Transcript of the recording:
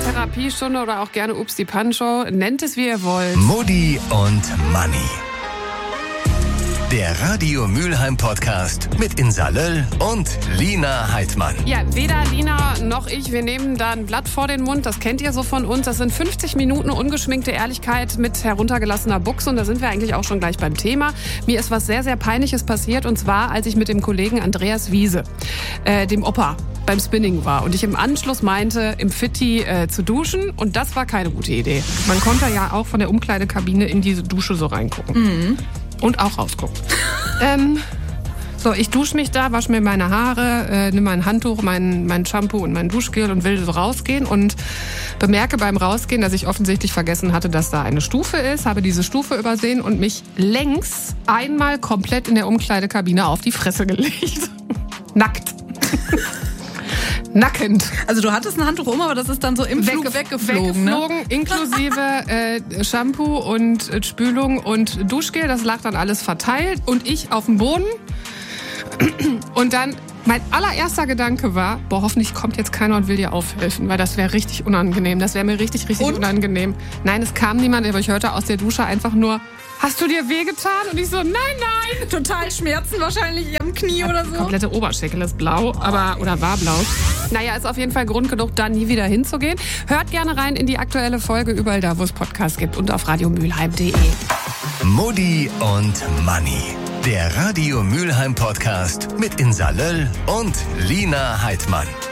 Therapiestunde oder auch gerne Ups die Pancho. Nennt es, wie ihr wollt. Mutti und Manni. Der Radio Mülheim Podcast mit Insa Löll und Lina Heidmann. Ja, weder Lina noch ich, wir nehmen da ein Blatt vor den Mund. Das kennt ihr so von uns. Das sind 50 Minuten ungeschminkte Ehrlichkeit mit heruntergelassener Buchse. Und da sind wir eigentlich auch schon gleich beim Thema. Mir ist was sehr, sehr Peinliches passiert. Und zwar, als ich mit dem Kollegen Andreas Wiese, dem Opa, beim Spinning war. Und ich im Anschluss meinte, im Fitti zu duschen. Und das war keine gute Idee. Man konnte ja auch von der Umkleidekabine in diese Dusche so reingucken. Mhm. Und auch rausgucken. So, ich dusche mich da, wasche mir meine Haare, nehme mein Handtuch, mein Shampoo und mein Duschgel und will so rausgehen und bemerke beim Rausgehen, dass ich offensichtlich vergessen hatte, dass da eine Stufe ist, habe diese Stufe übersehen und mich längs einmal komplett in der Umkleidekabine auf die Fresse gelegt. Nackt. Nackend. Also du hattest ein Handtuch um, aber das ist dann so im Flug weggeflogen, ne? Inklusive Shampoo und Spülung und Duschgel. Das lag dann alles verteilt und ich auf dem Boden. Und dann mein allererster Gedanke war, hoffentlich kommt jetzt keiner und will dir aufhelfen, weil das wäre richtig unangenehm. Das wäre mir richtig unangenehm. Nein, es kam niemand, aber ich hörte aus der Dusche einfach nur, hast du dir wehgetan? Und ich so, nein. Total Schmerzen wahrscheinlich am Knie oder so. Komplette Oberschenkel ist blau, oder war blau. Naja, ist auf jeden Fall Grund genug, da nie wieder hinzugehen. Hört gerne rein in die aktuelle Folge, überall da, wo es Podcasts gibt und auf radiomülheim.de. Mutti und Manni. Der Radio Mülheim Podcast mit Insa Löll und Lina Heidmann.